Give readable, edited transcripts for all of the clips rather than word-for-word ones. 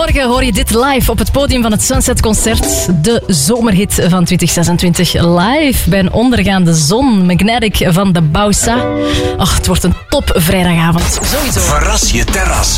Morgen hoor je dit live op het podium van het Sunset Concert. De zomerhit van 2026 live bij een ondergaande zon. Magnetic van de Bausa. Ach, het wordt een top vrijdagavond. Sowieso. Verras je terras.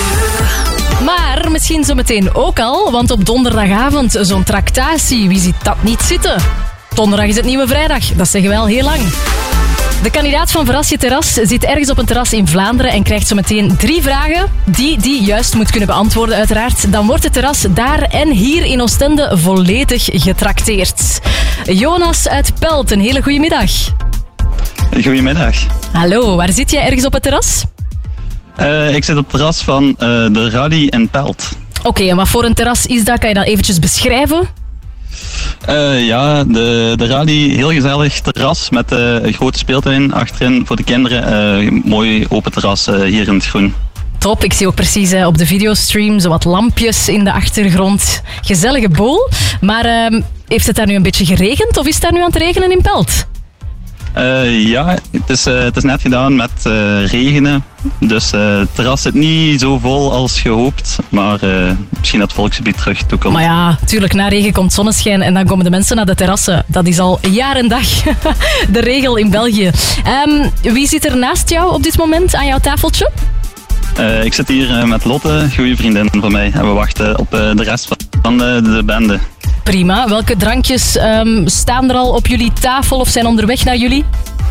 Maar misschien zometeen ook al, want op donderdagavond zo'n tractatie. Wie ziet dat niet zitten? Donderdag is het nieuwe vrijdag. Dat zeggen we al heel lang. De kandidaat van Verras je terras zit ergens op een terras in Vlaanderen en krijgt zo meteen 3 vragen die juist moet kunnen beantwoorden uiteraard. Dan wordt het terras daar en hier in Oostende volledig getrakteerd. Jonas uit Pelt, een hele goede middag. Goedemiddag. Hallo, waar zit jij ergens op het terras? Ik zit op het terras van de Rally in Pelt. Oké, en wat voor een terras is dat? Kan je dat eventjes beschrijven? Ja, de Rally, heel gezellig terras met een grote speeltuin achterin voor de kinderen. Mooi open terras hier in het groen. Top, ik zie ook precies op de videostream zo wat lampjes in de achtergrond. Gezellige boel. Maar heeft het daar nu een beetje geregend of is het daar nu aan het regenen in Pelt? Ja, het is net gedaan met regenen. Dus het terras zit niet zo vol als gehoopt. Maar misschien dat het volksgebied terug toekomt. Maar ja, tuurlijk, na regen komt zonneschijn en dan komen de mensen naar de terrassen. Dat is al jaar en dag de regel in België. Wie zit er naast jou op dit moment aan jouw tafeltje? Ik zit hier met Lotte, een goede vriendin van mij. En we wachten op de rest van de bende. Prima. Welke drankjes staan er al op jullie tafel of zijn onderweg naar jullie?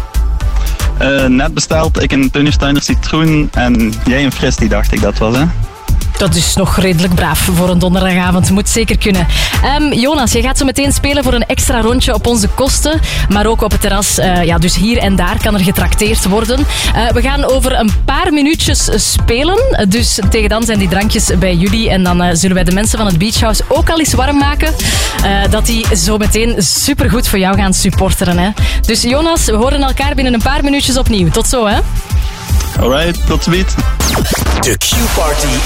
Net besteld. Ik een Tunnersteiner citroen en jij een fristie, dacht ik dat was, hè? Dat is nog redelijk braaf voor een donderdagavond. Moet zeker kunnen. Jonas, jij gaat zo meteen spelen voor een extra rondje op onze kosten. Maar ook op het terras. Dus hier en daar kan er getrakteerd worden. We gaan over een paar minuutjes spelen. Dus tegen dan zijn die drankjes bij jullie. En dan zullen wij de mensen van het Beach House ook al eens warm maken. Dat die zo meteen supergoed voor jou gaan supporteren. Hè? Dus Jonas, we horen elkaar binnen een paar minuutjes opnieuw. Tot zo, hè? Alright, tot ziens. De Q-party